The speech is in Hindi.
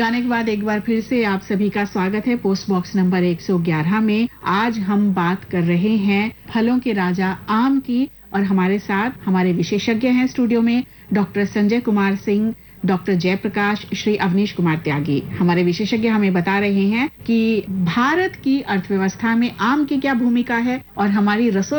गाने के बाद एक बार फिर से आप सभी का स्वागत है पोस्ट बॉक्स नंबर 111 में। आज हम बात कर रहे हैं फलों के राजा आम की और हमारे साथ हमारे विशेषज्ञ हैं स्टूडियो में डॉक्टर संजय कुमार सिंह, डॉक्टर जयप्रकाश, श्री अवनीश कुमार त्यागी। हमारे विशेषज्ञ हमें बता रहे हैं कि भारत की अर्थव्यवस्था में आम की क्या भूमिका है और हमारी रसोई